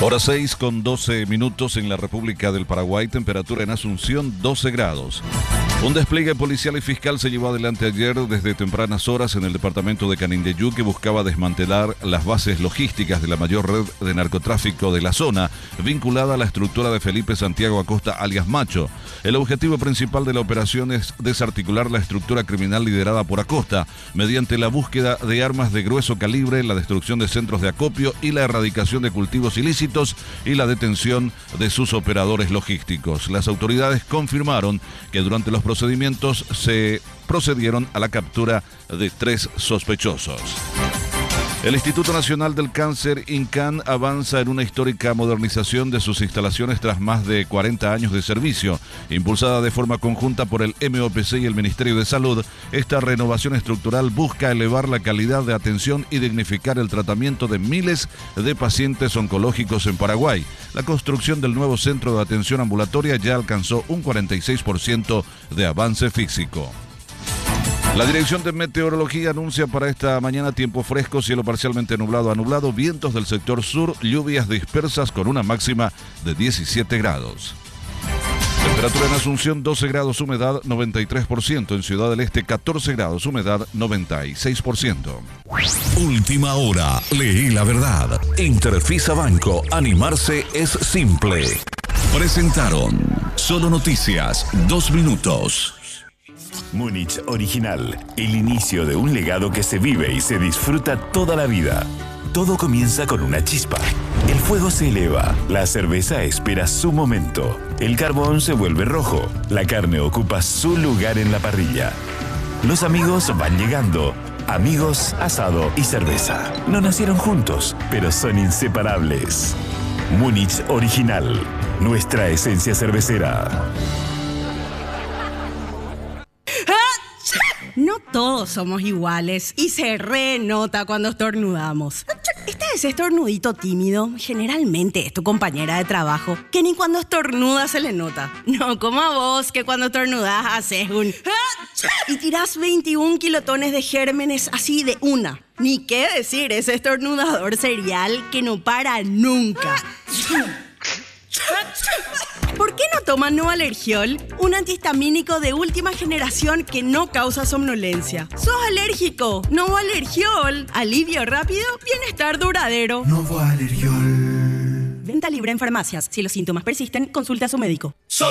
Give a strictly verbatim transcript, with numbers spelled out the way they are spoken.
Hora seis con doce minutos en la República del Paraguay, temperatura en Asunción doce grados. Un despliegue policial y fiscal se llevó adelante ayer desde tempranas horas en el departamento de Canindeyú, que buscaba desmantelar las bases logísticas de la mayor red de narcotráfico de la zona, vinculada a la estructura de Felipe Santiago Acosta alias Macho. El objetivo principal de la operación es desarticular la estructura criminal liderada por Acosta, mediante la búsqueda de armas de grueso calibre, la destrucción de centros de acopio y la erradicación de cultivos ilícitos y la detención de sus operadores logísticos. Las autoridades confirmaron que durante los procedimientos se procedieron a la captura de tres sospechosos. El Instituto Nacional del Cáncer, INCAN, avanza en una histórica modernización de sus instalaciones tras más de cuarenta años de servicio. Impulsada de forma conjunta por el M O P C y el Ministerio de Salud, esta renovación estructural busca elevar la calidad de atención y dignificar el tratamiento de miles de pacientes oncológicos en Paraguay. La construcción del nuevo centro de atención ambulatoria ya alcanzó un cuarenta y seis por ciento de avance físico. La Dirección de Meteorología anuncia para esta mañana tiempo fresco, cielo parcialmente nublado a nublado, vientos del sector sur, lluvias dispersas con una máxima de diecisiete grados. Temperatura en Asunción doce grados, humedad noventa y tres por ciento. En Ciudad del Este catorce grados, humedad noventa y seis por ciento. Última hora, leí la verdad. Interfisa Banco, animarse es simple. Presentaron Solo Noticias, dos minutos. Múnich Original, el inicio de un legado que se vive y se disfruta toda la vida. Todo comienza con una chispa. El fuego se eleva, la cerveza espera su momento, el carbón se vuelve rojo, la carne ocupa su lugar en la parrilla. Los amigos van llegando. Amigos, asado y cerveza. No nacieron juntos, pero son inseparables. Múnich Original, nuestra esencia cervecera. No todos somos iguales y se renota cuando estornudamos. Este es estornudito tímido, generalmente es tu compañera de trabajo, que ni cuando estornuda se le nota. No como a vos, que cuando estornudás haces un... y tirás veintiún kilotones de gérmenes así de una. Ni qué decir, ese estornudador serial que no para nunca. ¿Por qué no toman Novalergiol? Un antihistamínico de última generación que no causa somnolencia. ¿Sos alérgico? Novalergiol. Alivio rápido, bienestar duradero. Novalergiol. Venta libre en farmacias. Si los síntomas persisten, consulte a su médico. Solo